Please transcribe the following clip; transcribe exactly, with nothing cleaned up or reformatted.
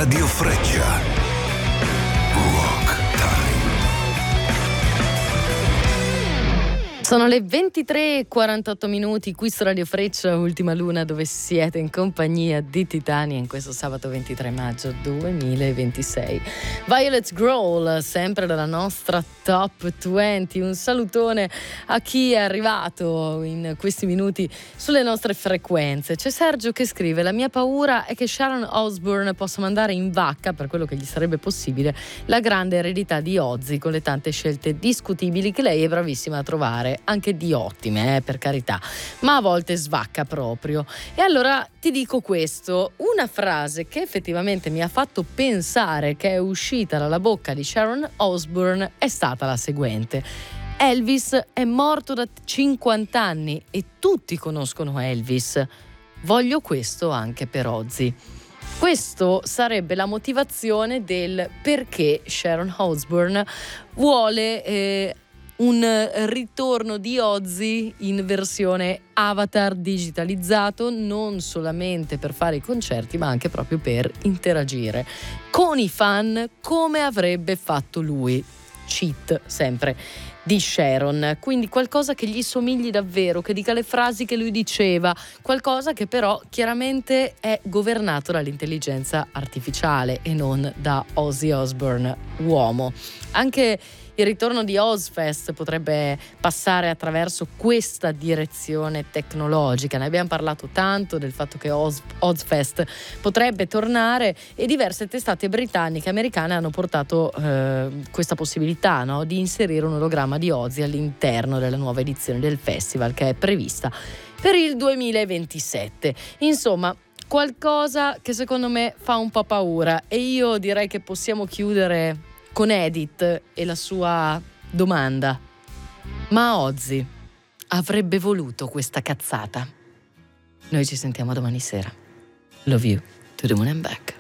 Radio Freccia. Rock Time. Sono le ventitré e quarantotto minuti qui su Radio Freccia, Ultima Luna, dove siete in compagnia di Titania in questo sabato ventitré maggio duemilaventisei. Violet Growl, sempre dalla nostra Top venti. Un salutone a chi è arrivato in questi minuti sulle nostre frequenze. C'è Sergio che scrive: la mia paura è che Sharon Osbourne possa mandare in vacca, per quello che gli sarebbe possibile, la grande eredità di Ozzy, con le tante scelte discutibili che lei è bravissima a trovare, anche di ottime, eh, per carità, ma a volte svacca proprio. E allora ti dico questo, una frase che effettivamente mi ha fatto pensare che è uscita dalla bocca di Sharon Osbourne è stata la seguente: Elvis è morto da cinquanta anni e tutti conoscono Elvis. Voglio questo anche per Ozzy. Questo sarebbe la motivazione del perché Sharon Osbourne vuole eh, un ritorno di Ozzy in versione avatar digitalizzato, non solamente per fare i concerti ma anche proprio per interagire con i fan come avrebbe fatto lui. Cheat sempre di Sharon, quindi qualcosa che gli somigli davvero, che dica le frasi che lui diceva, qualcosa che però chiaramente è governato dall'intelligenza artificiale e non da Ozzy Osbourne uomo. Anche il ritorno di Ozzfest potrebbe passare attraverso questa direzione tecnologica. Ne abbiamo parlato tanto del fatto che Oz, Ozzfest potrebbe tornare, e diverse testate britanniche e americane hanno portato eh, questa possibilità, no? Di inserire un ologramma di Ozzy all'interno della nuova edizione del festival, che è prevista per il duemilaventisette. Insomma, qualcosa che secondo me fa un po' paura, e io direi che possiamo chiudere con Edith e la sua domanda: ma Ozzy avrebbe voluto questa cazzata? Noi ci sentiamo domani sera. Love you to the moon and back.